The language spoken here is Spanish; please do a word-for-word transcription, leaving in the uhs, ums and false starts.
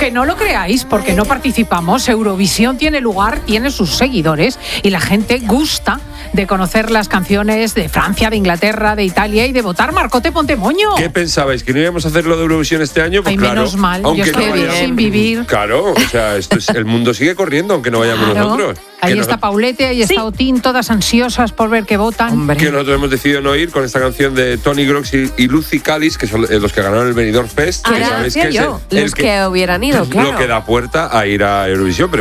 aunque no lo creáis, porque no participamos, Eurovisión tiene lugar, tiene sus seguidores y la gente gusta de conocer las canciones de Francia, de Inglaterra, de Italia y de votar. Marcote, ponte moño. ¿Qué pensabais? ¿Que no íbamos a hacer lo de Eurovisión este año? Pues Ay, claro, menos mal, yo aunque estoy no vayamos, sin vivir. Claro, o sea, esto es, el mundo sigue corriendo, aunque no vayamos Claro. nosotros. Ahí Que está nos- Paulete, ahí está Sí. Otín, todas ansiosas por ver qué votan. Hombre. que nosotros hemos decidido no ir con esta canción de Tony Grox y, y Lucy Callis, que son los que ganaron el Benidorm Fest. que Ahora sabéis decía que es yo, el- el los que, hubieran ido, claro. lo que da puerta a ir a Eurovisión. Pero